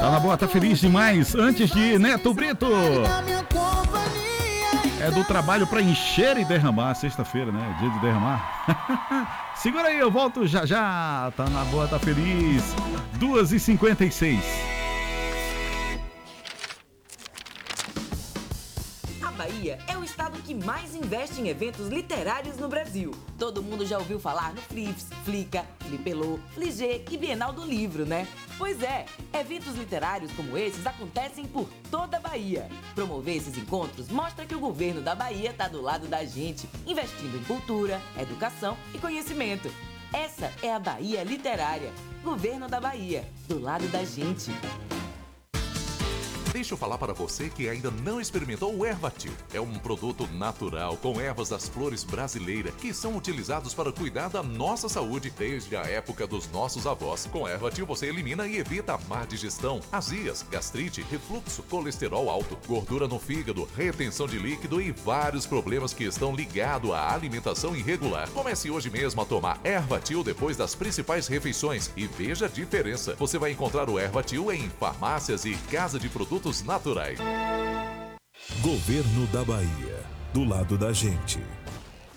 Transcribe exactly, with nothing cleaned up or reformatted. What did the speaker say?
Tá na boa, tá feliz demais. Antes de ir, Neto Brito. É do trabalho pra encher e derramar. Sexta-feira, né? Dia de derramar. Segura aí, eu volto já já. Tá na boa, tá feliz. duas e cinquenta e seis. Bahia é o estado que mais investe em eventos literários no Brasil. Todo mundo já ouviu falar no Flips, Flica, Flipelô, Fligê e Bienal do Livro, né? Pois é, eventos literários como esses acontecem por toda a Bahia. Promover esses encontros mostra que o governo da Bahia está do lado da gente, investindo em cultura, educação e conhecimento. Essa é a Bahia Literária. Governo da Bahia, do lado da gente. Deixa eu falar para você que ainda não experimentou o Ervatil. É um produto natural com ervas das flores brasileiras que são utilizados para cuidar da nossa saúde desde a época dos nossos avós. Com Ervatil você elimina e evita a má digestão, azias, gastrite, refluxo, colesterol alto, gordura no fígado, retenção de líquido e vários problemas que estão ligados à alimentação irregular. Comece hoje mesmo a tomar Ervatil depois das principais refeições e veja a diferença. Você vai encontrar o Ervatil em farmácias e casa de produtos naturais. Governo da Bahia, do lado da gente.